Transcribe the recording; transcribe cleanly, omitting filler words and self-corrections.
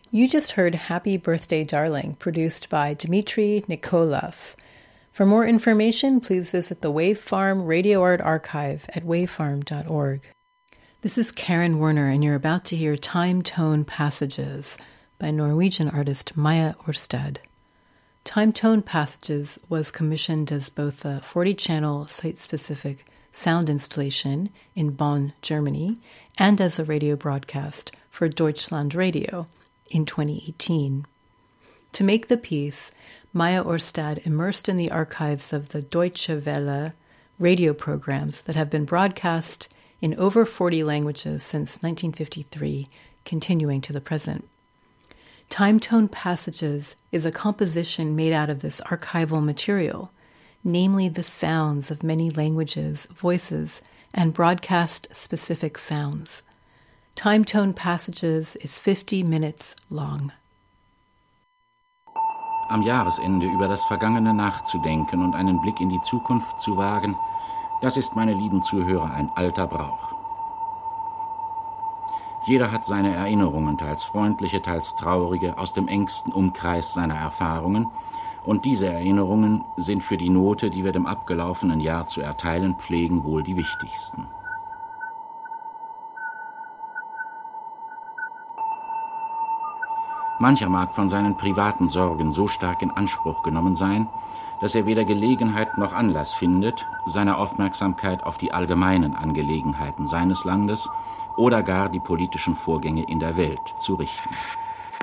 You just heard Happy Birthday Darling, produced by Dmitry Nikolov. For more information, please visit the Wave Farm Radio Art Archive at wavefarm.org. This is Karen Werner, and you're about to hear Time Tone Passages by Norwegian artist Maja Orsted. Time Tone Passages was commissioned as both a 40-channel site-specific sound installation in Bonn, Germany, and as a radio broadcast for Deutschland Radio in 2018. To make the piece, Maja Orsted immersed in the archives of the Deutsche Welle radio programs that have been broadcast in over 40 languages since 1953, continuing to the present. Time Tone Passages is a composition made out of this archival material, namely the sounds of many languages, voices, and broadcast-specific sounds. Time Tone Passages is 50 minutes long. Am Jahresende über das Vergangene nachzudenken und einen Blick in die Zukunft zu wagen, das ist, meine lieben Zuhörer, ein alter Brauch. Jeder hat seine Erinnerungen, teils freundliche, teils traurige, aus dem engsten Umkreis seiner Erfahrungen, und diese Erinnerungen sind für die Note, die wir dem abgelaufenen Jahr zu erteilen pflegen, wohl die wichtigsten. Mancher mag von seinen privaten Sorgen so stark in Anspruch genommen sein, dass er weder Gelegenheit noch Anlass findet, seine Aufmerksamkeit auf die allgemeinen Angelegenheiten seines Landes oder gar die politischen Vorgänge in der Welt zu richten.